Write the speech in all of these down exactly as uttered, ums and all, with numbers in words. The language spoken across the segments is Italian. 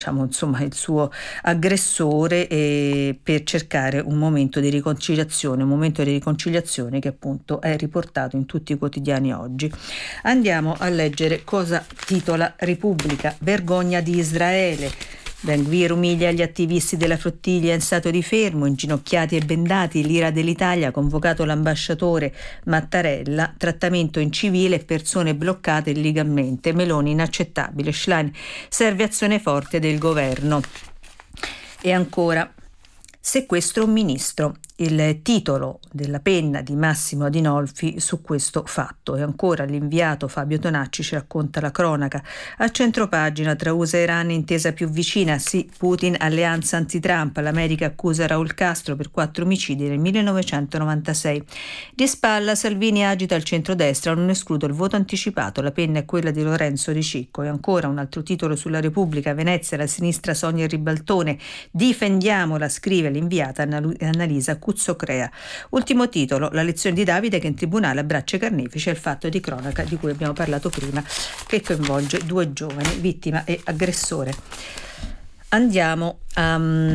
diciamo, insomma, il suo aggressore, e per cercare un momento di riconciliazione, un momento di riconciliazione che appunto è riportato in tutti i quotidiani oggi. Andiamo a leggere cosa titola Repubblica. Vergogna di Israele. Ben Gvir umilia gli attivisti della flottiglia in stato di fermo, inginocchiati e bendati. L'ira dell'Italia ha convocato l'ambasciatore Mattarella, trattamento in civile e persone bloccate illegalmente. Meloni inaccettabile. Schlein, serve azione forte del governo. E ancora, sequestro un ministro. Il titolo della penna di Massimo Adinolfi su questo fatto. E ancora l'inviato Fabio Tonacci ci racconta la cronaca. A centropagina, tra U S A e Iran intesa più vicina, sì, Putin alleanza anti-Trump, l'America accusa Raul Castro per quattro omicidi nel millenovecentonovantasei. Di spalla Salvini agita il centrodestra, non escludo il voto anticipato, la penna è quella di Lorenzo Di Cicco. E ancora un altro titolo sulla Repubblica, Venezia, la sinistra sogna il ribaltone, difendiamola, scrive l'inviata Annalisa Cuzzocrea. Ultimo titolo, la lezione di Davide che in tribunale abbraccia i carnefici, è il fatto di cronaca di cui abbiamo parlato prima, che coinvolge due giovani, vittima e aggressore. Andiamo a,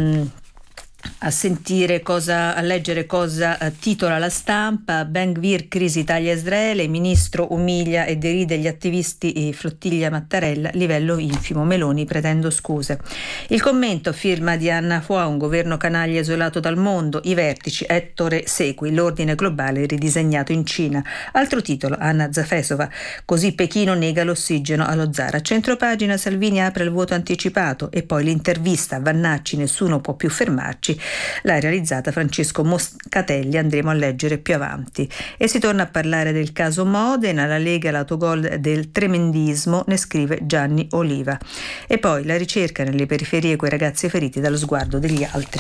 a sentire cosa, a leggere cosa uh, titola La Stampa. Ben Gvir, crisi Italia-Israele, ministro umilia e deride gli attivisti e flottiglia Mattarella, livello infimo, Meloni pretendo scuse. Il commento, firma di Anna Hua, un governo canaglia isolato dal mondo, i vertici, Ettore Segui, l'ordine globale ridisegnato in Cina. Altro titolo, Anna Zafesova, così Pechino nega l'ossigeno allo zar. A centropagina Salvini apre il voto anticipato, e poi l'intervista, Vannacci, nessuno può più fermarci, l'ha realizzata Francesco Moscatelli, andremo a leggere più avanti. E si torna a parlare del caso Modena, la Lega l'autogol del tremendismo, ne scrive Gianni Oliva. E poi la ricerca nelle periferie, quei ragazzi feriti dallo sguardo degli altri.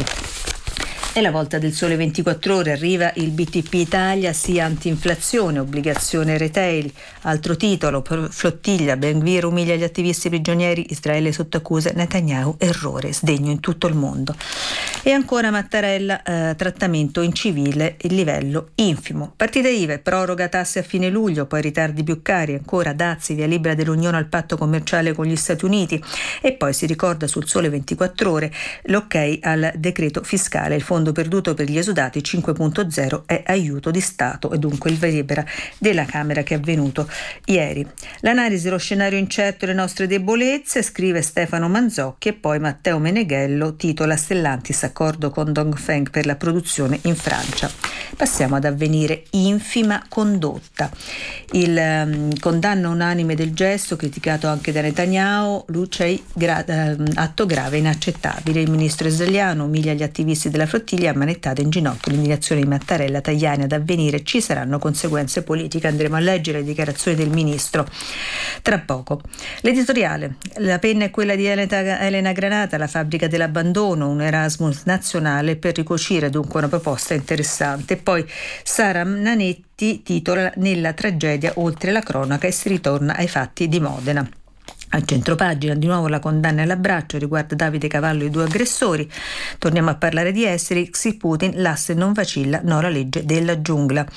E la volta del Sole ventiquattro Ore, arriva il B T P Italia, sì anti-inflazione, obbligazione retail. Altro titolo, flottiglia, Ben Gvir umilia gli attivisti prigionieri, Israele sotto accuse, Netanyahu errore, sdegno in tutto il mondo. E ancora Mattarella, eh, trattamento in civile, il livello infimo. Partite I V A, proroga tasse a fine luglio, poi ritardi più cari, ancora dazi, via libera dell'Unione al patto commerciale con gli Stati Uniti, e poi si ricorda sul Sole ventiquattro Ore l'ok al decreto fiscale, il fondo perduto per gli esodati cinque punto zero è aiuto di Stato, e dunque il via libera della Camera che è avvenuto ieri. L'analisi dello scenario incerto e le nostre debolezze, scrive Stefano Manzocchi, e poi Matteo Meneghello titola Stellantis accordo con Dongfeng per la produzione in Francia. Passiamo ad Avvenire, infima condotta. Il um, condanna unanime del gesto, criticato anche da Netanyahu, Lucei, gra- uh, atto grave inaccettabile. Il ministro israeliano umilia gli attivisti della flottiglia, ammanettata in ginocchio, l'indignazione di Mattarella, Tajani. Ad Avvenire, ci saranno conseguenze politiche. Andremo a leggere le dichiarazioni del ministro tra poco. L'editoriale, la penna è quella di Elena Granata, la fabbrica dell'abbandono, un Erasmus nazionale per ricucire, dunque una proposta interessante. Poi Sara Nanetti titola Nella tragedia oltre la cronaca, e si ritorna ai fatti di Modena. A centropagina di nuovo la condanna all'abbraccio, riguarda Davide Cavallo e i due aggressori. Torniamo a parlare di esteri, Xi Putin, l'asse non vacilla, no la legge della giungla.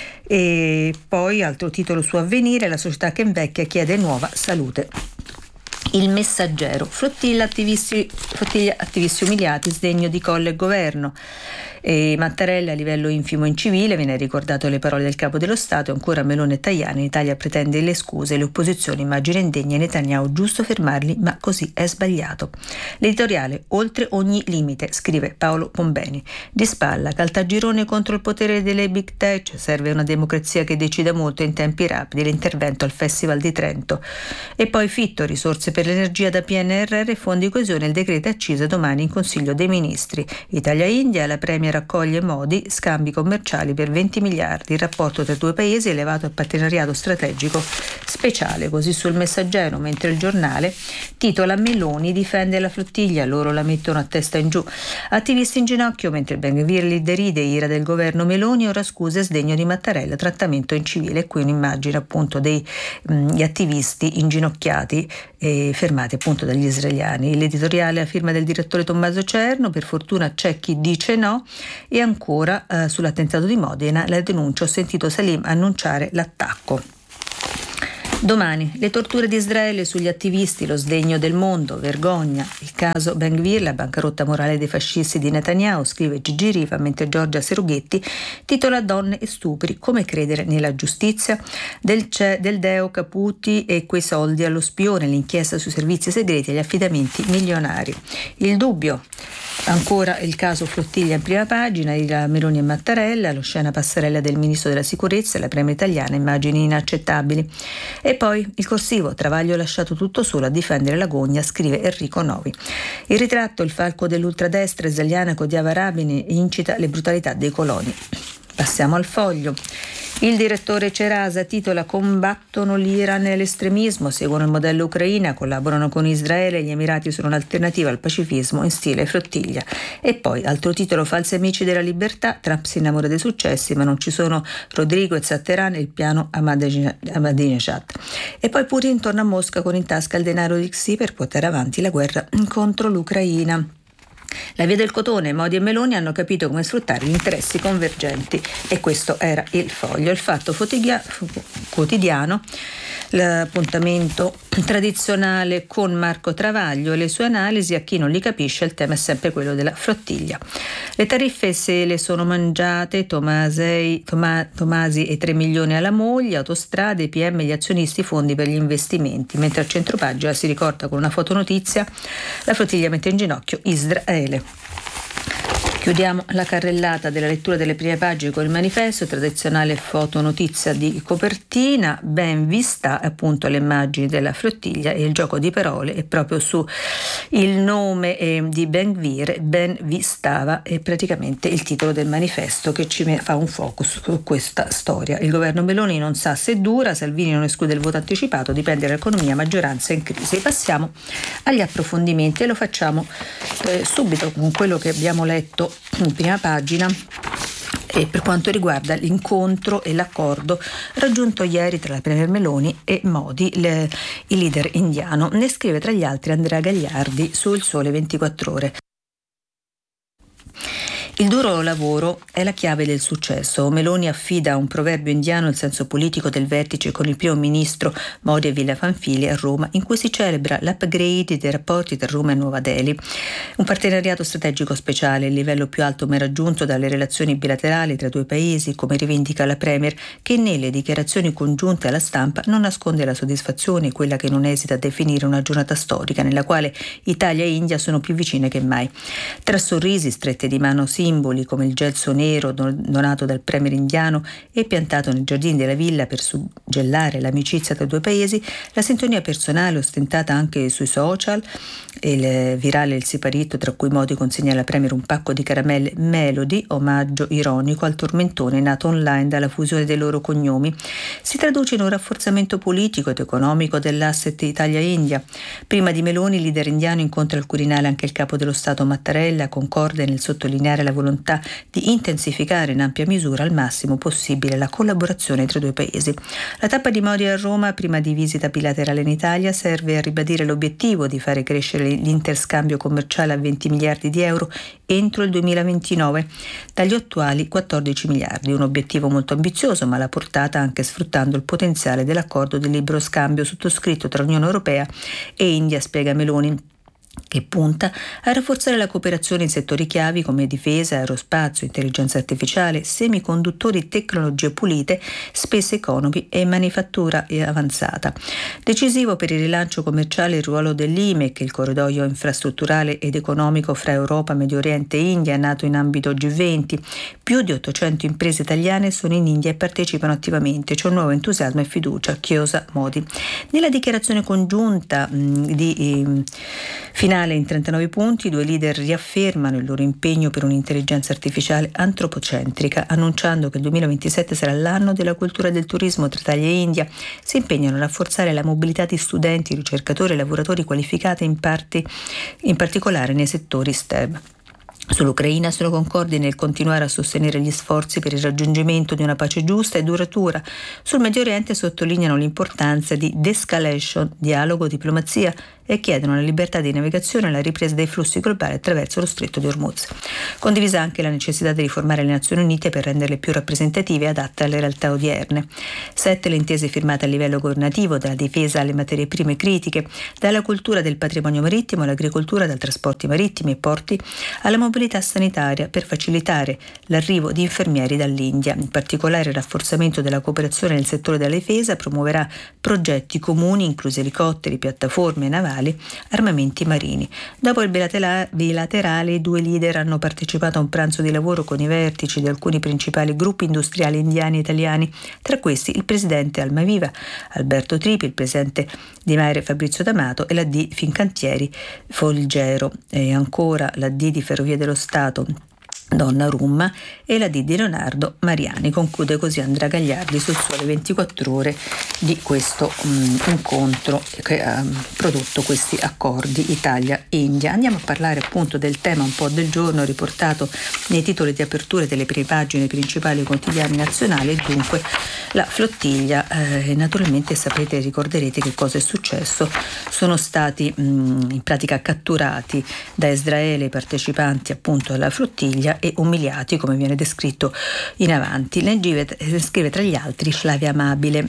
E poi altro titolo su Avvenire, la società che invecchia chiede nuova salute. Il Messaggero, flottiglia attivisti, flottiglia attivisti umiliati, sdegno di Colle e governo. E Mattarella a livello infimo in civile, viene ricordato le parole del capo dello Stato, ancora Meloni e Tajani, l'Italia pretende le scuse, le opposizioni immagine indegne, Netanyahu giusto fermarli, ma così è sbagliato. L'editoriale, oltre ogni limite, scrive Paolo Pombeni. Di spalla, Caltagirone contro il potere delle big tech, serve una democrazia che decida molto in tempi rapidi, l'intervento al Festival di Trento. E poi Fitto, risorse per l'energia da P N R R, fondi coesione, il decreto accise domani in Consiglio dei Ministri. Italia-India, la Premier raccoglie Modi, scambi commerciali per venti miliardi, il rapporto tra i due paesi elevato a partenariato strategico speciale, così sul Messaggero, mentre il Giornale titola Meloni difende la flottiglia, loro la mettono a testa in giù. Attivisti in ginocchio, mentre Ben Gvir li deride, ira del governo Meloni, ora scuse, sdegno di Mattarella, trattamento in civile. E qui un'immagine appunto degli attivisti inginocchiati e fermati appunto dagli israeliani. L'editoriale a firma del direttore Tommaso Cerno, per fortuna c'è chi dice no. E ancora eh, sull'attentato di Modena, la denuncia, ho sentito Salim annunciare l'attacco. Domani, le torture di Israele sugli attivisti, lo sdegno del mondo, vergogna. Il caso Ben Gvir, la bancarotta morale dei fascisti di Netanyahu, scrive Gigi Riva, mentre Giorgia Serughetti titola Donne e stupri, come credere nella giustizia. Del, ce, del Deo Caputi e quei soldi allo spione, l'inchiesta sui servizi segreti e gli affidamenti milionari. Il dubbio. Ancora il caso Flottiglia in prima pagina, Ira Meloni e Mattarella, lo scena passerella del ministro della sicurezza e la premia italiana, immagini inaccettabili. E poi il corsivo, Travaglio lasciato tutto solo a difendere l'agonia, scrive Enrico Novi. Il ritratto, il falco dell'ultradestra israeliana che odiava Rabin incita le brutalità dei coloni. Passiamo al Foglio. Il direttore Cerasa titola Combattono l'Iran e l'estremismo, seguono il modello Ucraina, collaborano con Israele, gli Emirati sono un'alternativa al pacifismo in stile Flottiglia. E poi altro titolo, Falsi amici della libertà, Trump si innamora dei successi ma non ci sono Rodriguez a Teheran e il piano Ahmadinejad. E poi Putin torna a Mosca con in tasca il denaro di Xi per portare avanti la guerra contro l'Ucraina. La via del cotone, Modi e Meloni hanno capito come sfruttare gli interessi convergenti e questo era il Foglio. Il Fatto Quotidiano, l'appuntamento tradizionale con Marco Travaglio e le sue analisi. A chi non li capisce il tema è sempre quello della flottiglia. Le tariffe se le sono mangiate, Tomasei, Toma, Tomasi e tre milioni alla moglie, autostrade, I P M, gli azionisti, fondi per gli investimenti, mentre a centropagina si ricorda con una fotonotizia la flottiglia mette in ginocchio Israele. Chiudiamo la carrellata della lettura delle prime pagine con il manifesto, tradizionale fotonotizia di copertina, ben vista appunto le immagini della flottiglia e il gioco di parole è proprio su il nome eh, di Ben Gvir, Ben vi stava, è praticamente il titolo del manifesto che ci fa un focus su questa storia. Il governo Meloni non sa se dura, Salvini non esclude il voto anticipato, dipende dall'economia, maggioranza in crisi. Passiamo agli approfondimenti e lo facciamo eh, subito con quello che abbiamo letto in prima pagina e per quanto riguarda l'incontro e l'accordo raggiunto ieri tra la Premier Meloni e Modi, le, il leader indiano. Ne scrive tra gli altri Andrea Gagliardi su Il Sole ventiquattro Ore. Il duro lavoro è la chiave del successo. Meloni affida a un proverbio indiano il senso politico del vertice con il primo ministro Modi e Villa Pamphili a Roma, in cui si celebra l'upgrade dei rapporti tra Roma e Nuova Delhi. Un partenariato strategico speciale, il livello più alto mai raggiunto dalle relazioni bilaterali tra i due paesi, come rivendica la Premier, che nelle dichiarazioni congiunte alla stampa non nasconde la soddisfazione, quella che non esita a definire una giornata storica nella quale Italia e India sono più vicine che mai. Tra sorrisi, strette di mano, simboli come il gelso nero donato dal premier indiano e piantato nei giardini della villa per suggellare l'amicizia tra i due paesi, la sintonia personale ostentata anche sui social, il virale il siparitto tra cui Modi consegna alla premier un pacco di caramelle Melody, omaggio ironico al tormentone nato online dalla fusione dei loro cognomi, si traduce in un rafforzamento politico ed economico dell'asset Italia-India. Prima di Meloni, il leader indiano incontra al Quirinale anche il capo dello Stato Mattarella, concorde nel sottolineare la volontà di intensificare in ampia misura al massimo possibile la collaborazione tra i due paesi. La tappa di Modi a Roma, prima di visita bilaterale in Italia, serve a ribadire l'obiettivo di fare crescere l'interscambio commerciale a venti miliardi di euro entro il duemilaventinove, dagli attuali quattordici miliardi. Un obiettivo molto ambizioso, ma alla portata anche sfruttando il potenziale dell'accordo di libero scambio sottoscritto tra Unione Europea e India, spiega Meloni, che punta a rafforzare la cooperazione in settori chiavi come difesa, aerospazio, intelligenza artificiale, semiconduttori, tecnologie pulite, space economy e manifattura avanzata. Decisivo per il rilancio commerciale il ruolo dell'I M E C, il corridoio infrastrutturale ed economico fra Europa, Medio Oriente e India, nato in ambito G venti. Più di ottocento imprese italiane sono in India e partecipano attivamente. C'è un nuovo entusiasmo e fiducia, chiosa Modi. Nella dichiarazione congiunta mh, di mh, finale in trentanove punti, i due leader riaffermano il loro impegno per un'intelligenza artificiale antropocentrica, annunciando che il duemilaventisette sarà l'anno della cultura del turismo tra Italia e India. Si impegnano a rafforzare la mobilità di studenti, ricercatori e lavoratori qualificati in, parte, in particolare nei settori S T E M. Sull'Ucraina sono concordi nel continuare a sostenere gli sforzi per il raggiungimento di una pace giusta e duratura. Sul Medio Oriente sottolineano l'importanza di de-escalation, dialogo, diplomazia e chiedono la libertà di navigazione e la ripresa dei flussi globali attraverso lo stretto di Hormuz. Condivisa anche la necessità di riformare le Nazioni Unite per renderle più rappresentative e adatte alle realtà odierne. Sette le intese firmate a livello governativo, dalla difesa alle materie prime critiche, dalla cultura del patrimonio marittimo all'agricoltura, dai trasporti marittimi e porti alla mobilità sanitaria per facilitare l'arrivo di infermieri dall'India. In particolare il rafforzamento della cooperazione nel settore della difesa promuoverà progetti comuni, inclusi elicotteri, piattaforme navali, armamenti marini. Dopo il bilaterale, i due leader hanno partecipato a un pranzo di lavoro con i vertici di alcuni principali gruppi industriali indiani e italiani, tra questi il presidente Almaviva Alberto Tripi, il presidente di Maire Fabrizio D'Amato e la D Fincantieri Folgero, e ancora la D di Ferrovie dello Stato Donnarumma e la D di Leonardo Mariani. Conclude così Andrea Gagliardi sul Sole ventiquattro Ore di questo um, incontro che ha um, prodotto questi accordi Italia-India. Andiamo a parlare appunto del tema un po' del giorno riportato nei titoli di apertura delle prime pagine principali quotidiani nazionali, e dunque la flottiglia. Eh, naturalmente sapete, ricorderete che cosa è successo. Sono stati um, in pratica catturati da Israele i partecipanti appunto alla flottiglia e umiliati, come viene descritto in avanti. Legge, scrive tra gli altri Flavia Amabile.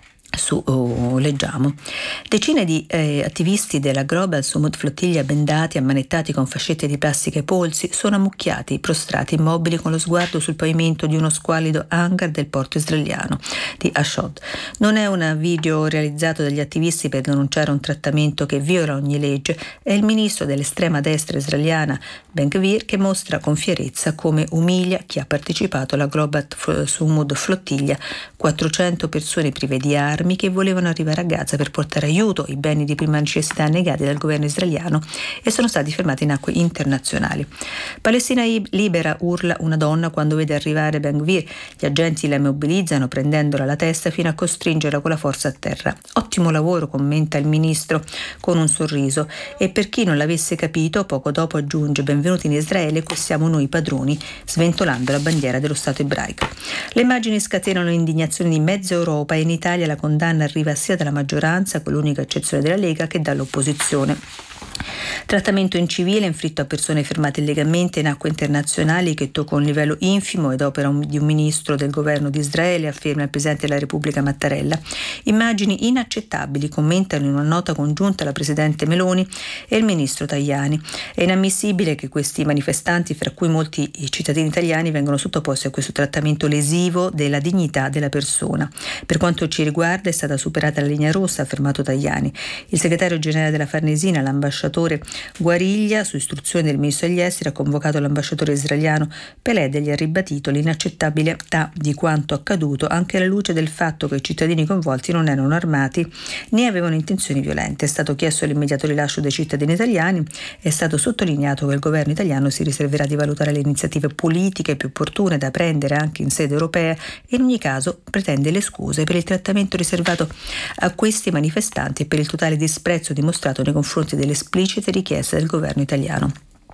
Su, oh, leggiamo: decine di eh, attivisti della Global Sumud Flottiglia, bendati, ammanettati con fascette di plastica ai polsi, sono ammucchiati, prostrati, immobili, con lo sguardo sul pavimento di uno squallido hangar del porto israeliano di Ashdod. Non è un video realizzato dagli attivisti per denunciare un trattamento che viola ogni legge, è il ministro dell'estrema destra israeliana Ben Gvir che mostra con fierezza come umilia chi ha partecipato alla Global Sumud Flottiglia, quattrocento persone prive di armi che volevano arrivare a Gaza per portare aiuto, i beni di prima necessità negati dal governo israeliano, e sono stati fermati in acque internazionali. Palestina libera, urla una donna quando vede arrivare Ben Gvir. Gli agenti la immobilizzano prendendola alla testa fino a costringerla con la forza a terra. Ottimo lavoro, commenta il ministro con un sorriso, e per chi non l'avesse capito poco dopo aggiunge: benvenuti in Israele, qui siamo noi padroni, sventolando la bandiera dello Stato ebraico. Le immagini scatenano l'indignazione di mezza Europa, e in Italia la condanna arriva sia dalla maggioranza, con l'unica eccezione della Lega, che dall'opposizione. Trattamento incivile inflitto a persone fermate illegalmente in acque internazionali che tocca un livello infimo ed opera un, di un ministro del governo di Israele, afferma il Presidente della Repubblica Mattarella. Immagini inaccettabili, commentano in una nota congiunta la Presidente Meloni e il Ministro Tajani. È inammissibile che questi manifestanti, fra cui molti cittadini italiani, vengano sottoposti a questo trattamento lesivo della dignità della persona. Per quanto ci riguarda è stata superata la linea rossa, ha affermato Tajani. Il segretario generale della Farnesina, l'ambasciatore Guariglia, su istruzione del ministro degli esteri, ha convocato l'ambasciatore israeliano Peled e gli ha ribadito l'inaccettabilità di quanto accaduto, anche alla luce del fatto che i cittadini coinvolti non erano armati né avevano intenzioni violente. È stato chiesto l'immediato rilascio dei cittadini italiani. È stato sottolineato che il governo italiano si riserverà di valutare le iniziative politiche più opportune da prendere anche in sede europea e in ogni caso pretende le scuse per il trattamento riservato a questi manifestanti e per il totale disprezzo dimostrato nei confronti delle esplicite richieste del governo italiano.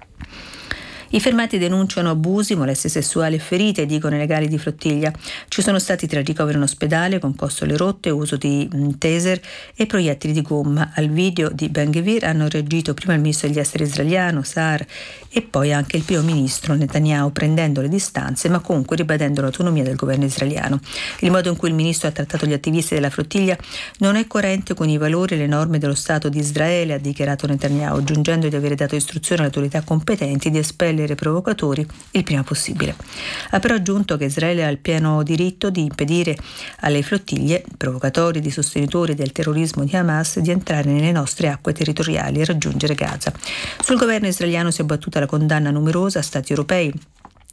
I fermati denunciano abusi, molestie sessuali e ferite, dicono i legali di flottiglia. Ci sono stati tre ricoveri in ospedale con costole rotte, uso di taser e proiettili di gomma. Al video di Ben Gvir hanno reagito prima il ministro degli esteri israeliano, Saar, e poi anche il primo ministro Netanyahu, prendendo le distanze ma comunque ribadendo l'autonomia del governo israeliano. Il modo in cui il ministro ha trattato gli attivisti della flottiglia non è coerente con i valori e le norme dello Stato di Israele, ha dichiarato Netanyahu, aggiungendo di avere dato istruzione alle autorità competenti di espellere i provocatori il prima possibile. Ha però aggiunto che Israele ha il pieno diritto di impedire alle flottiglie, provocatori di sostenitori del terrorismo di Hamas, di entrare nelle nostre acque territoriali e raggiungere Gaza. Sul governo israeliano si è battuta la condanna numerosa a stati europei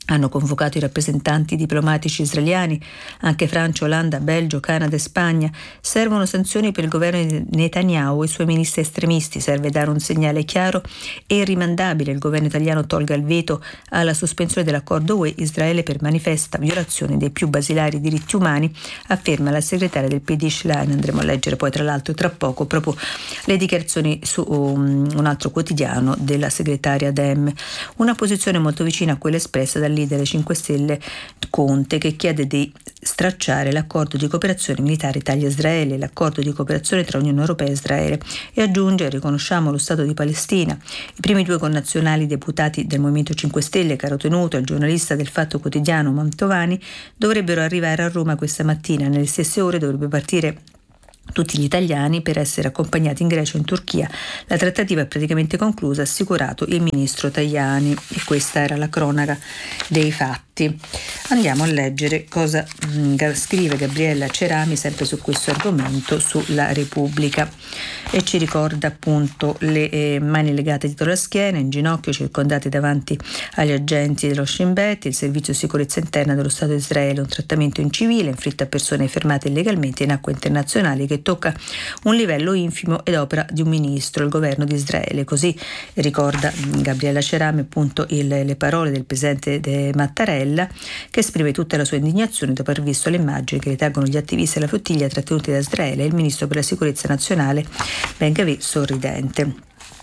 hanno convocato i rappresentanti diplomatici israeliani, anche Francia, Olanda, Belgio, Canada e Spagna. Servono sanzioni per il governo di Netanyahu e i suoi ministri estremisti. Serve dare un segnale chiaro e irrimandabile. Il governo italiano tolga il veto alla sospensione dell'accordo U E-Israele per manifesta violazione dei più basilari diritti umani, afferma la segretaria del P D Schlein. Andremo a leggere poi tra l'altro tra poco proprio le dichiarazioni su um, un altro quotidiano della segretaria Dem. Una posizione molto vicina a quella espressa dal leader dei cinque Stelle Conte, che chiede di stracciare l'accordo di cooperazione militare Italia-Israele, l'accordo di cooperazione tra Unione Europea e Israele, e aggiunge: riconosciamo lo Stato di Palestina. I primi due connazionali deputati del Movimento cinque Stelle, caro tenuto, e il giornalista del Fatto Quotidiano Mantovani, dovrebbero arrivare a Roma questa mattina. Nelle stesse ore dovrebbe partire tutti gli italiani per essere accompagnati in Grecia e in Turchia. La trattativa è praticamente conclusa, ha assicurato il ministro Tajani. E questa era la cronaca dei fatti. Andiamo a leggere cosa mh, scrive Gabriella Cerami sempre su questo argomento sulla Repubblica, e ci ricorda appunto le eh, mani legate dietro la schiena, in ginocchio, circondati davanti agli agenti dello Shin Bet, il servizio di sicurezza interna dello Stato di Israele, un trattamento incivile inflitto a persone fermate illegalmente in acque internazionali che tocca un livello infimo ed opera di un ministro, il governo di Israele. Così ricorda Gabriella Cerami appunto il, le parole del presidente de Mattarella, che esprime tutta la sua indignazione dopo aver visto le immagini che ritengono gli attivisti della flottiglia trattenuti da Israele e il ministro per la sicurezza nazionale Ben-Gvir sorridente.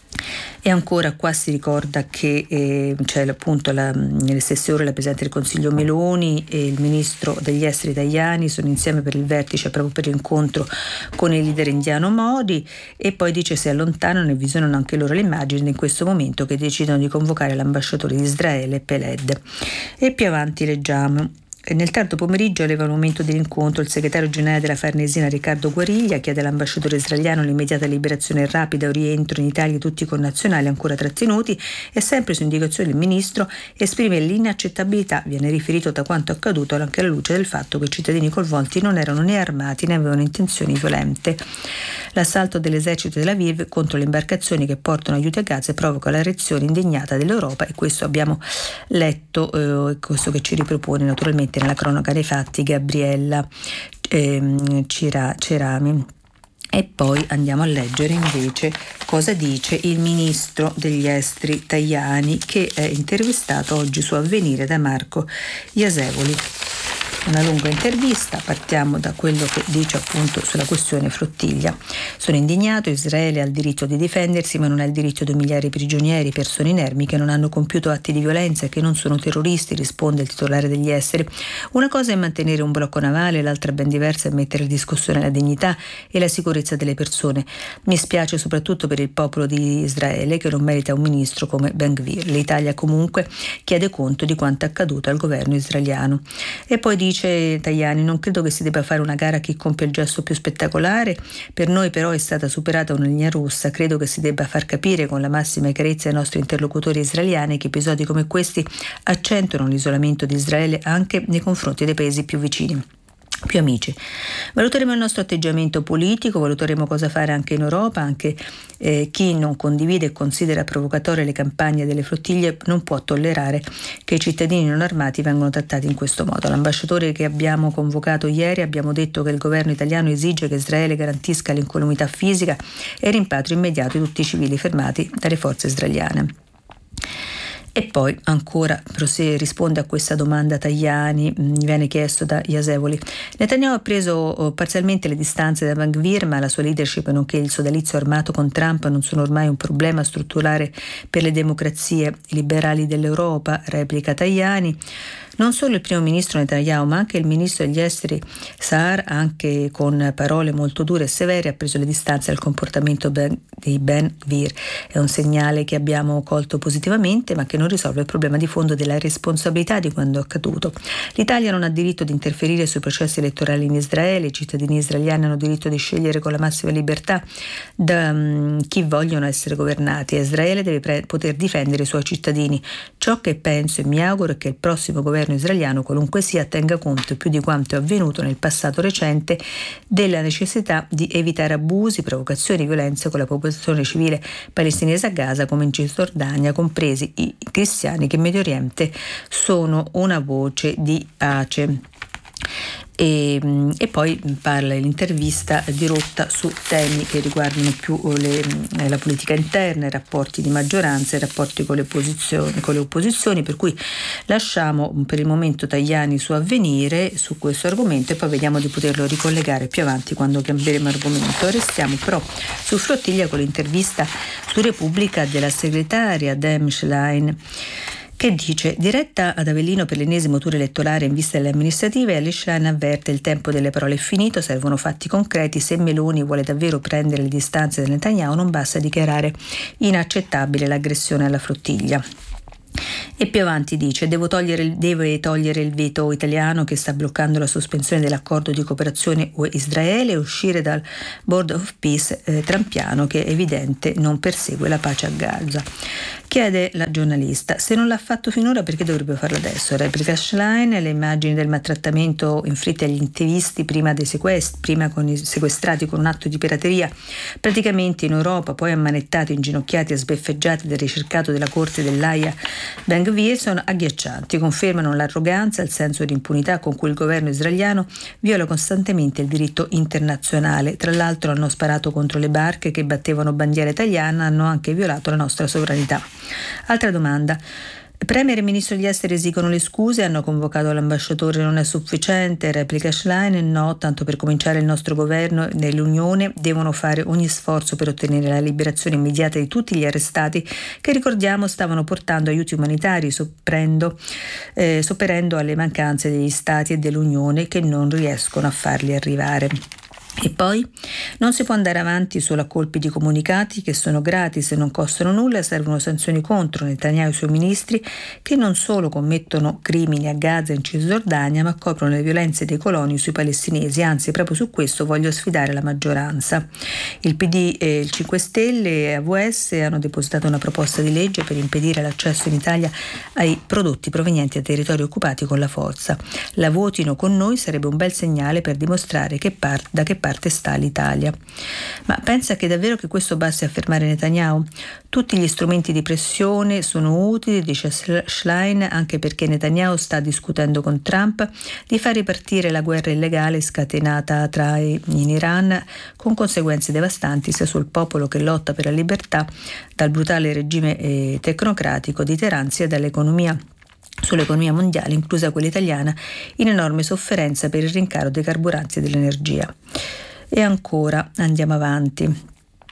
E ancora qua si ricorda che eh, c'è appunto la, nelle stesse ore la Presidente del Consiglio Meloni e il Ministro degli Esteri Tajani sono insieme per il vertice, proprio per l'incontro con il leader indiano Modi, e poi dice si allontanano e visionano anche loro le immagini in questo momento che decidono di convocare l'ambasciatore di Israele Peled. E più avanti leggiamo: nel tardo pomeriggio aveva un momento dell'incontro il segretario generale della Farnesina Riccardo Guariglia chiede all'ambasciatore israeliano l'immediata liberazione rapida o rientro in Italia di tutti i connazionali ancora trattenuti, e sempre su indicazione del ministro esprime l'inaccettabilità, viene riferito, da quanto accaduto anche alla luce del fatto che i cittadini coinvolti non erano né armati né avevano intenzioni violente. L'assalto dell'esercito della Aviv contro le imbarcazioni che portano aiuti a Gaza provoca la reazione indignata dell'Europa, e questo abbiamo letto, eh, questo che ci ripropone naturalmente nella cronaca dei fatti Gabriella ehm, Cerami. E poi andiamo a leggere invece cosa dice il ministro degli esteri Tajani, che è intervistato oggi su Avvenire da Marco Iasevoli. Una lunga intervista, partiamo da quello che dice appunto sulla questione flottiglia. Sono indignato, Israele ha il diritto di difendersi ma non ha il diritto di umiliare i prigionieri, persone inermi che non hanno compiuto atti di violenza e che non sono terroristi, risponde il titolare degli esteri. Una cosa è mantenere un blocco navale, l'altra ben diversa è mettere in discussione la dignità e la sicurezza delle persone. Mi spiace soprattutto per il popolo di Israele che non merita un ministro come Ben-Gvir. L'Italia comunque chiede conto di quanto accaduto al governo israeliano. E poi dice Dice Tajani: non credo che si debba fare una gara a chi compie il gesto più spettacolare, per noi però è stata superata una linea rossa, credo che si debba far capire con la massima chiarezza ai nostri interlocutori israeliani che episodi come questi accentuano l'isolamento di Israele anche nei confronti dei paesi più vicini, più amici. Valuteremo il nostro atteggiamento politico, valuteremo cosa fare anche in Europa, anche eh, chi non condivide e considera provocatorie le campagne delle flottiglie non può tollerare che i cittadini non armati vengano trattati in questo modo. L'ambasciatore che abbiamo convocato ieri abbiamo detto che il governo italiano esige che Israele garantisca l'incolumità fisica e il rimpatrio immediato di tutti i civili fermati dalle forze israeliane. E poi ancora risponde a questa domanda Tajani, gli viene chiesto da Iasevoli. Netanyahu ha preso parzialmente le distanze da Ben-Gvir, ma la sua leadership nonché il sodalizio armato con Trump non sono ormai un problema strutturale per le democrazie liberali dell'Europa, replica Tajani. Non solo il primo ministro Netanyahu, ma anche il ministro degli esteri Saar, anche con parole molto dure e severe, ha preso le distanze dal comportamento ben, di Ben-Gvir. È un segnale che abbiamo colto positivamente, ma che non risolve il problema di fondo della responsabilità di quanto accaduto. L'Italia non ha diritto di interferire sui processi elettorali in Israele, i cittadini israeliani hanno diritto di scegliere con la massima libertà da um, chi vogliono essere governati, e Israele deve pre- poter difendere i suoi cittadini. Ciò che penso e mi auguro è che il prossimo governo governo israeliano, qualunque sia, tenga conto più di quanto è avvenuto nel passato recente della necessità di evitare abusi, provocazioni e violenze con la popolazione civile palestinese a Gaza come in Cisgiordania, compresi i cristiani che in Medio Oriente sono una voce di pace. E, e poi parla l'intervista dirotta su temi che riguardano più le, la politica interna, i rapporti di maggioranza, i rapporti con le, posizioni, con le opposizioni, per cui lasciamo per il momento Tajani su Avvenire su questo argomento e poi vediamo di poterlo ricollegare più avanti quando cambieremo argomento. Restiamo però su Flottiglia con l'intervista su Repubblica della segretaria Dem Schlein, che dice: diretta ad Avellino per l'ennesimo tour elettorale in vista delle amministrative, Elly Schlein avverte: il tempo delle parole è finito, servono fatti concreti. Se Meloni vuole davvero prendere le distanze da Netanyahu non basta dichiarare inaccettabile l'aggressione alla flottiglia. E più avanti dice: Devo togliere, deve togliere il veto italiano che sta bloccando la sospensione dell'accordo di cooperazione U E-Israele e uscire dal Board of Peace eh, trampiano che è evidente non persegue la pace a Gaza. Chiede la giornalista: se non l'ha fatto finora perché dovrebbe farlo adesso? Replica Schlein: le immagini del maltrattamento inflitte agli attivisti prima dei sequestri, prima con i sequestrati con un atto di pirateria praticamente in Europa, poi ammanettati, inginocchiati e sbeffeggiati dal ricercato della corte dell'Aia Ben-Gvir, sono agghiaccianti, confermano l'arroganza e il senso di impunità con cui il governo israeliano viola costantemente il diritto internazionale. Tra l'altro hanno sparato contro le barche che battevano bandiera italiana, hanno anche violato la nostra sovranità. Altra domanda: Premier e Ministro degli Esteri esigono le scuse, hanno convocato l'ambasciatore, non è sufficiente? Replica Schlein: no, tanto per cominciare il nostro governo e l'Unione devono fare ogni sforzo per ottenere la liberazione immediata di tutti gli arrestati che, ricordiamo, stavano portando aiuti umanitari, sopperendo, eh, sopperendo alle mancanze degli Stati e dell'Unione che non riescono a farli arrivare. E poi non si può andare avanti solo a colpi di comunicati che sono gratis e non costano nulla, servono sanzioni contro Netanyahu e i suoi ministri che non solo commettono crimini a Gaza e in Cisgiordania ma coprono le violenze dei coloni sui palestinesi, anzi proprio su questo voglio sfidare la maggioranza. Il P D e il cinque Stelle e A V S hanno depositato una proposta di legge per impedire l'accesso in Italia ai prodotti provenienti da territori occupati con la forza. La votino con noi, sarebbe un bel segnale per dimostrare che par- da che parte sta l'Italia. Ma pensa che davvero che questo basti a fermare Netanyahu? Tutti gli strumenti di pressione sono utili, dice Schlein, anche perché Netanyahu sta discutendo con Trump di far ripartire la guerra illegale scatenata tra in Iran, con conseguenze devastanti sia sul popolo che lotta per la libertà dal brutale regime eh, tecnocratico di Teheran, sia dall'economia sull'economia mondiale, inclusa quella italiana, in enorme sofferenza per il rincaro dei carburanti e dell'energia. E ancora andiamo avanti.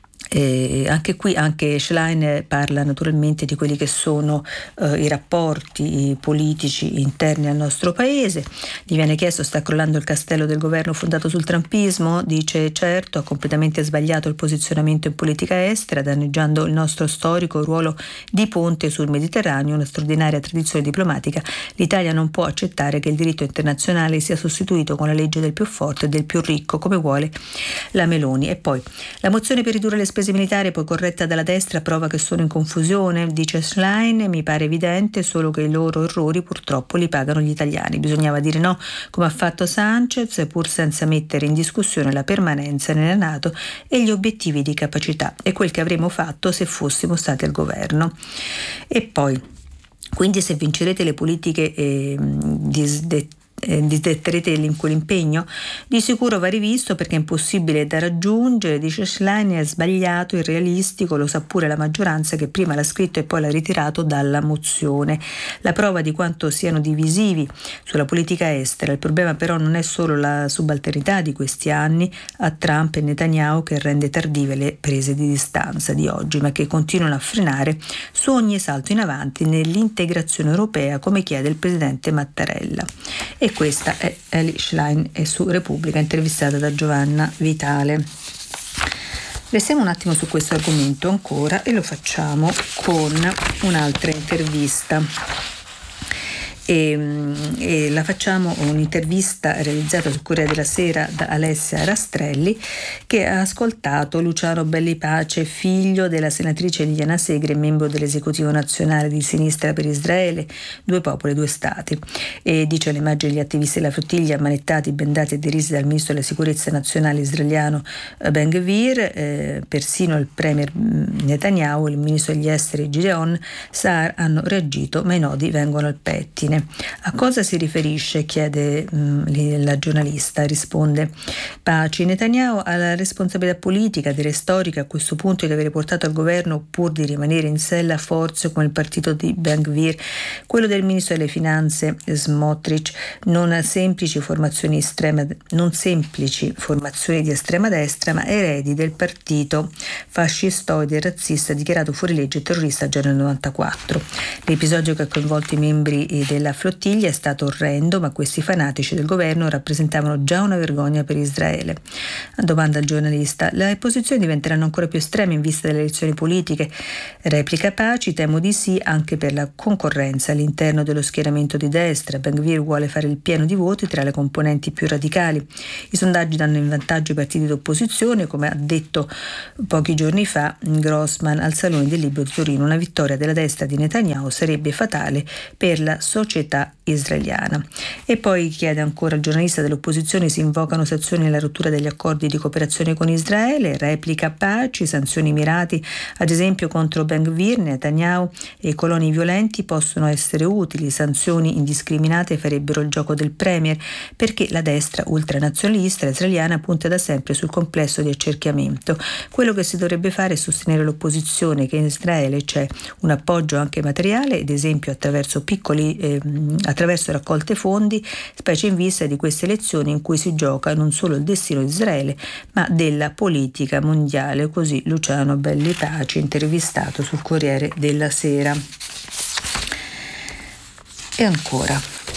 E anche qui anche Schlein parla naturalmente di quelli che sono eh, i rapporti politici interni al nostro paese. Gli viene chiesto: sta crollando il castello del governo fondato sul trumpismo? Dice: certo, ha completamente sbagliato il posizionamento in politica estera, danneggiando il nostro storico ruolo di ponte sul Mediterraneo, una straordinaria tradizione diplomatica. L'Italia non può accettare che il diritto internazionale sia sostituito con la legge del più forte e del più ricco, come vuole la Meloni. E poi la mozione per ridurre le spese militari, poi corretta dalla destra, prova che sono in confusione, dice Schlein: mi pare evidente, solo che i loro errori purtroppo li pagano gli italiani. Bisognava dire no, come ha fatto Sanchez, pur senza mettere in discussione la permanenza nella NATO e gli obiettivi di capacità, e quel che avremmo fatto se fossimo stati al governo. E poi quindi se vincerete le politiche eh, disdette Eh, disdetterete quell'impegno? Di sicuro va rivisto perché è impossibile da raggiungere, dice Schlein, è sbagliato, irrealistico, lo sa pure la maggioranza che prima l'ha scritto e poi l'ha ritirato dalla mozione. La prova di quanto siano divisivi sulla politica estera. Il problema però non è solo la subalternità di questi anni a Trump e Netanyahu che rende tardive le prese di distanza di oggi, ma che continuano a frenare su ogni salto in avanti nell'integrazione europea, come chiede il presidente Mattarella. E questa è Elly Schlein e su Repubblica, intervistata da Giovanna Vitale. Restiamo un attimo su questo argomento ancora e lo facciamo con un'altra intervista. e, e la facciamo un'intervista realizzata sul Corriere della Sera da Alessia Rastrelli, che ha ascoltato Luciano Belli Pace, figlio della senatrice Liliana Segre, membro dell'esecutivo nazionale di Sinistra per Israele, due popoli, due stati. E dice: le immagini degli attivisti della flottiglia ammanettati, bendati e derisi dal ministro della sicurezza nazionale israeliano Ben Gvir, eh, persino il premier Netanyahu e il ministro degli esteri Gideon Saar hanno reagito, ma i nodi vengono al pettine. A cosa si riferisce? Chiede mh, la giornalista. Risponde Paci: Netanyahu ha la responsabilità politica, direi storica, a questo punto di avere portato al governo, pur di rimanere in sella, forze come il partito di Ben Gvir, quello del ministro delle finanze Smotrich, non semplici formazioni estrema, non semplici formazioni di estrema destra, ma eredi del partito fascistoide e razzista dichiarato fuori legge e terrorista già nel novantaquattro. L'episodio che ha coinvolto i membri della flottiglia è stato orrendo, ma questi fanatici del governo rappresentavano già una vergogna per Israele. Domanda al giornalista: le posizioni diventeranno ancora più estreme in vista delle elezioni politiche? Replica Paci: temo di sì, anche per la concorrenza all'interno dello schieramento di destra. Ben Gvir vuole fare il pieno di voti tra le componenti più radicali. I sondaggi danno in vantaggio i partiti d'opposizione, come ha detto pochi giorni fa Grossman al Salone del Libro di Torino. Una vittoria della destra di Netanyahu sarebbe fatale per la società israeliana. E poi chiede ancora il giornalista: dell'opposizione si invocano sanzioni nella rottura degli accordi di cooperazione con Israele. Replica Paci: sanzioni mirati ad esempio contro Ben Gvir, Netanyahu e i coloni violenti possono essere utili. Sanzioni indiscriminate farebbero il gioco del premier, perché la destra ultranazionalista israeliana punta da sempre sul complesso di accerchiamento. Quello che si dovrebbe fare è sostenere l'opposizione, che in Israele c'è un appoggio anche materiale, ad esempio attraverso piccoli eh, attraverso raccolte fondi, specie in vista di queste elezioni in cui si gioca non solo il destino di Israele, ma della politica mondiale. Così Luciano Belli Paci, intervistato sul Corriere della Sera. E ancora: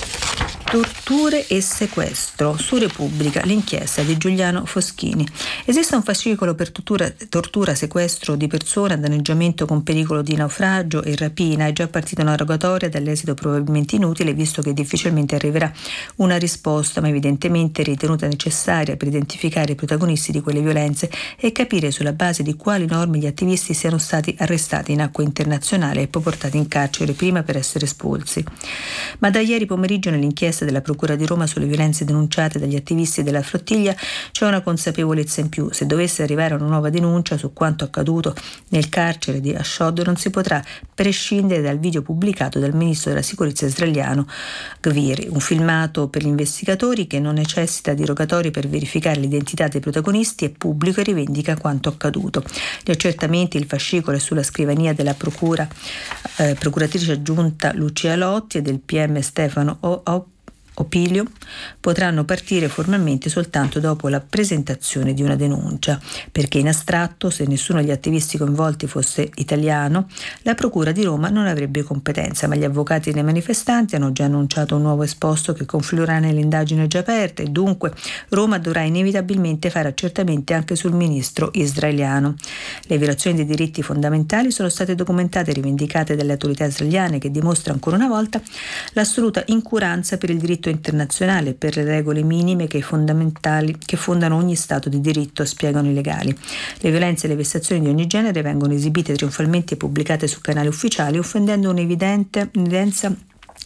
torture e sequestro. Su Repubblica, l'inchiesta di Giuliano Foschini. Esiste un fascicolo per tortura, tortura, sequestro di persona, danneggiamento con pericolo di naufragio e rapina. È già partita una rogatoria dall'esito probabilmente inutile, visto che difficilmente arriverà una risposta, ma evidentemente ritenuta necessaria per identificare i protagonisti di quelle violenze e capire sulla base di quali norme gli attivisti siano stati arrestati in acque internazionali e poi portati in carcere prima per essere espulsi. Ma da ieri pomeriggio, nell'inchiesta della Procura di Roma sulle violenze denunciate dagli attivisti della flottiglia, c'è una consapevolezza in più. Se dovesse arrivare una nuova denuncia su quanto accaduto nel carcere di Ashdod, non si potrà prescindere dal video pubblicato dal ministro della sicurezza israeliano Gvir, un filmato per gli investigatori che non necessita di rogatori per verificare l'identità dei protagonisti, è pubblico e rivendica quanto accaduto. Gli accertamenti, il fascicolo è sulla scrivania della procura eh, procuratrice aggiunta Lucia Lotti e del P M Stefano O. o- Opilio potranno partire formalmente soltanto dopo la presentazione di una denuncia, perché in astratto, se nessuno degli attivisti coinvolti fosse italiano, la Procura di Roma non avrebbe competenza, ma gli avvocati dei manifestanti hanno già annunciato un nuovo esposto che confluirà nelle indagini già aperte e dunque Roma dovrà inevitabilmente fare accertamenti anche sul ministro israeliano. Le violazioni dei diritti fondamentali sono state documentate e rivendicate dalle autorità israeliane, che dimostra ancora una volta l'assoluta incuranza per il diritto internazionale e per le regole minime che fondamentali che fondano ogni stato di diritto, spiegano i legali. Le violenze e le vessazioni di ogni genere vengono esibite trionfalmente e pubblicate su canali ufficiali, offendendo un'evidente evidenza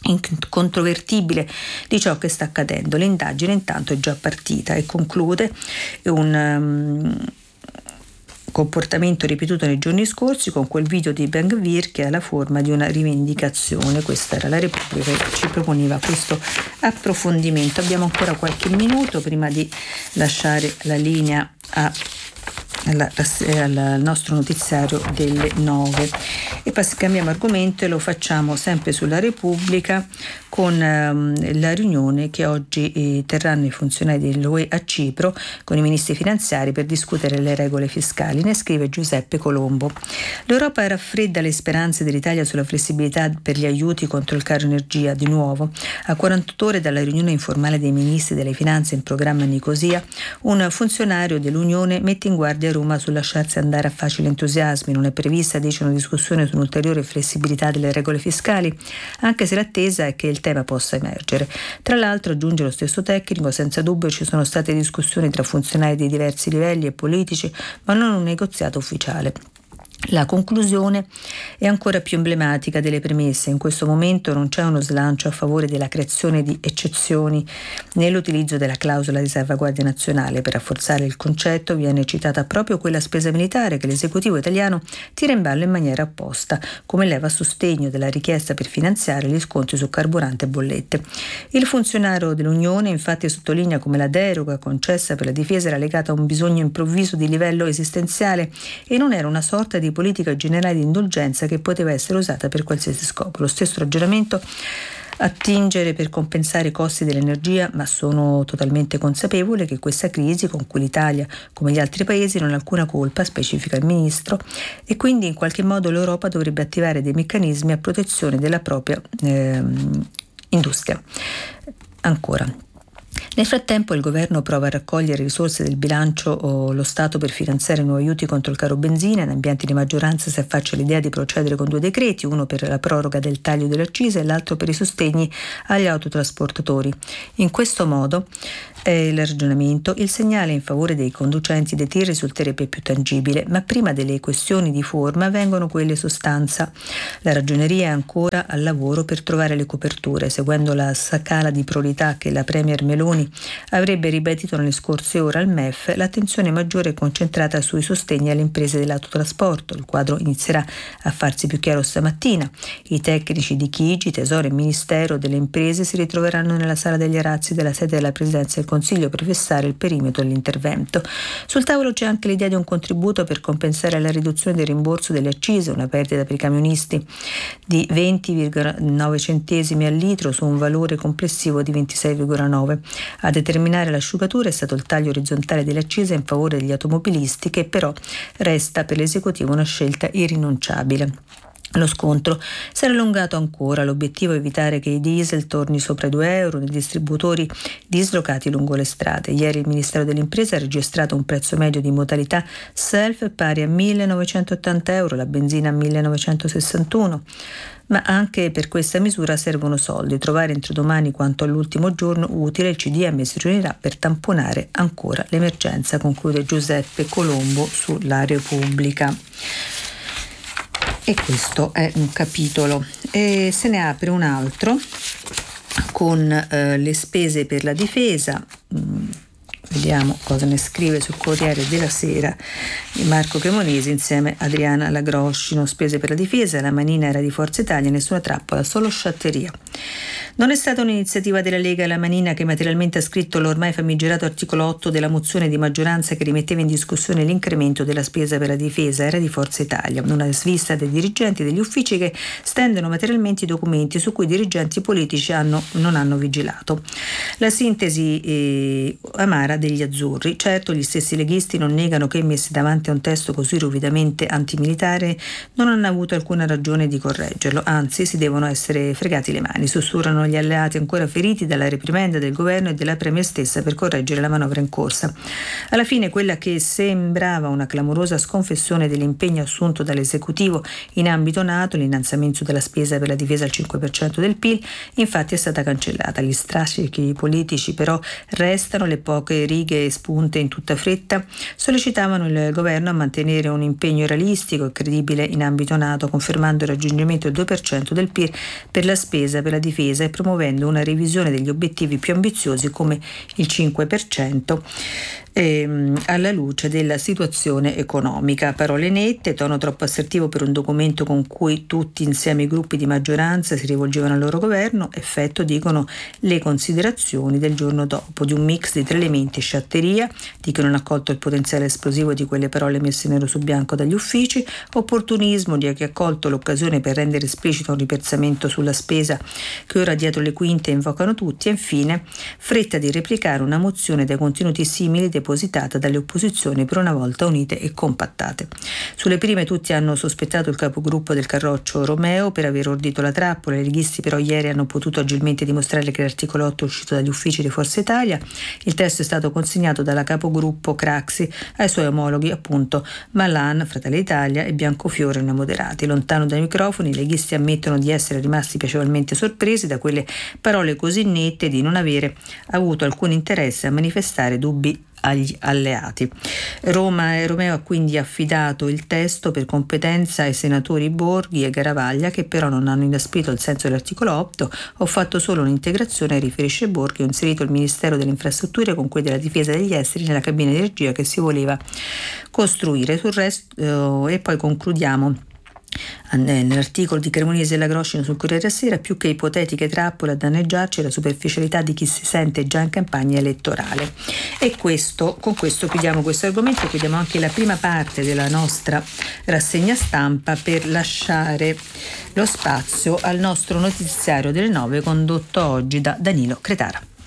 incontrovertibile di ciò che sta accadendo. L'indagine intanto è già partita e conclude un um, comportamento ripetuto nei giorni scorsi con quel video di Ben Gvir che ha la forma di una rivendicazione. Questa era la Repubblica che ci proponeva questo approfondimento. Abbiamo ancora qualche minuto prima di lasciare la linea a Alla, al nostro notiziario delle nove e poi cambiamo argomento e lo facciamo sempre sulla Repubblica con ehm, la riunione che oggi eh, terranno i funzionari dell'U E a Cipro con i ministri finanziari per discutere le regole fiscali. Ne scrive Giuseppe Colombo. L'Europa raffredda le speranze dell'Italia sulla flessibilità per gli aiuti contro il caro energia. Di nuovo, a quarantotto ore dalla riunione informale dei ministri delle finanze in programma a Nicosia, un funzionario dell'Unione mette in guardia libero ma sul lasciarsi andare a facili entusiasmi. Non è prevista, dice, una discussione su un'ulteriore flessibilità delle regole fiscali, anche se l'attesa è che il tema possa emergere. Tra l'altro, aggiunge lo stesso tecnico, senza dubbio ci sono state discussioni tra funzionari di diversi livelli e politici, ma non un negoziato ufficiale. La conclusione è ancora più emblematica delle premesse. In questo momento non c'è uno slancio a favore della creazione di eccezioni nell'utilizzo della clausola di salvaguardia nazionale. Per rafforzare il concetto viene citata proprio quella spesa militare che l'esecutivo italiano tira in ballo in maniera opposta, come leva a sostegno della richiesta per finanziare gli sconti su carburante e bollette. Il funzionario dell'Unione infatti sottolinea come la deroga concessa per la difesa era legata a un bisogno improvviso di livello esistenziale e non era una sorta di politica generale di indulgenza che poteva essere usata per qualsiasi scopo. Lo stesso ragionamento attingere per compensare i costi dell'energia, ma sono totalmente consapevole che questa crisi, con cui l'Italia, come gli altri paesi, non ha alcuna colpa, specifica il ministro, e quindi in qualche modo l'Europa dovrebbe attivare dei meccanismi a protezione della propria eh, industria. Ancora. Nel frattempo il governo prova a raccogliere risorse del bilancio o lo Stato per finanziare nuovi aiuti contro il caro benzina. In ambienti di maggioranza si affaccia l'idea di procedere con due decreti, uno per la proroga del taglio delle accise e l'altro per i sostegni agli autotrasportatori. In questo modo è il ragionamento, il segnale in favore dei conducenti dei tir risulterebbe più tangibile, ma prima delle questioni di forma vengono quelle sostanza. La ragioneria è ancora al lavoro per trovare le coperture, seguendo la scala di priorità che la Premier Meloni avrebbe ribadito nelle scorse ore al M E F. L'attenzione maggiore è concentrata sui sostegni alle imprese dell'autotrasporto. Il quadro inizierà a farsi più chiaro stamattina. I tecnici di Chigi, Tesoro e Ministero delle Imprese si ritroveranno nella sala degli arazzi della sede della Presidenza del Consiglio per fissare il perimetro dell'intervento. Sul tavolo c'è anche l'idea di un contributo per compensare la riduzione del rimborso delle accise, una perdita per i camionisti di venti virgola nove centesimi al litro su un valore complessivo di ventisei virgola nove. A determinare l'asciugatura è stato il taglio orizzontale delle accise in favore degli automobilisti, che però resta per l'esecutivo una scelta irrinunciabile. Lo scontro si è allungato ancora, l'obiettivo è evitare che i diesel torni sopra i due euro nei distributori dislocati lungo le strade. Ieri il Ministero delle Imprese ha registrato un prezzo medio di modalità self pari a millenovecentottanta euro, la benzina a millenovecentosessantuno. Ma anche per questa misura servono soldi. Trovare entro domani quanto all'ultimo giorno utile, il C D M si riunirà per tamponare ancora l'emergenza, conclude Giuseppe Colombo sulla Repubblica. E questo è un capitolo. E se ne apre un altro con eh, le spese per la difesa. Mm, vediamo cosa ne scrive sul Corriere della Sera Marco Cremonesi insieme a Adriana Lagroscino. Spese per la difesa, la manina era di Forza Italia, nessuna trappola, solo sciatteria. Non è stata un'iniziativa della Lega la manina che materialmente ha scritto l'ormai famigerato articolo otto della mozione di maggioranza che rimetteva in discussione l'incremento della spesa per la difesa, era di Forza Italia, una svista dei dirigenti degli uffici che stendono materialmente i documenti su cui i dirigenti politici hanno, non hanno vigilato. La sintesi eh, amara degli azzurri. Certo, gli stessi leghisti non negano che, messi davanti a un testo così ruvidamente antimilitare, non hanno avuto alcuna ragione di correggerlo, anzi si devono essere fregati le mani. Sussurrano gli alleati ancora feriti dalla reprimenda del governo e della Premier stessa per correggere la manovra in corsa. Alla fine quella che sembrava una clamorosa sconfessione dell'impegno assunto dall'esecutivo in ambito NATO, l'innalzamento della spesa per la difesa al cinque per cento del P I L, infatti è stata cancellata. Gli strascichi politici però restano, le poche righe spunte in tutta fretta sollecitavano il governo a mantenere un impegno realistico e credibile in ambito NATO, confermando il raggiungimento del due per cento del P I L per la spesa per la difesa e promuovendo una revisione degli obiettivi più ambiziosi come il cinque per cento ehm, alla luce della situazione economica. Parole nette, tono troppo assertivo per un documento con cui tutti insieme i gruppi di maggioranza si rivolgevano al loro governo, effetto, dicono, le considerazioni del giorno dopo, di un mix di tre elementi: sciatteria, di chi non ha colto il potenziale esplosivo di quelle parole messe nero su bianco dagli uffici, opportunismo di chi ha colto l'occasione per rendere esplicito un ripensamento sulla spesa che ora dietro le quinte invocano tutti, e infine fretta di replicare una mozione dai contenuti simili dei depositata dalle opposizioni, per una volta unite e compattate. Sulle prime tutti hanno sospettato il capogruppo del Carroccio Romeo per aver ordito la trappola. I leghisti però ieri hanno potuto agilmente dimostrare che l'articolo otto è uscito dagli uffici di Forza Italia. Il testo è stato consegnato dalla capogruppo Craxi ai suoi omologhi, appunto Malan, Fratelli d'Italia, e Biancofiore, nei moderati. Lontano dai microfoni, i leghisti ammettono di essere rimasti piacevolmente sorpresi da quelle parole così nette e di non avere avuto alcun interesse a manifestare dubbi agli alleati. Roma e Romeo ha quindi affidato il testo per competenza ai senatori Borghi e Garavaglia, che però non hanno inasprito il senso dell'articolo otto. Ho fatto solo un'integrazione, riferisce Borghi, ho inserito il Ministero delle Infrastrutture con quelli della Difesa degli Esteri nella cabina di regia che si voleva costruire. Sul resto, eh, e poi concludiamo nell'articolo di Cremonese e Lagroscino sul Corriere della Sera: più che ipotetiche trappole a danneggiarci la superficialità di chi si sente già in campagna elettorale. E questo, con questo chiudiamo questo argomento, chiudiamo anche la prima parte della nostra rassegna stampa per lasciare lo spazio al nostro notiziario delle nove condotto oggi da Danilo Cretara.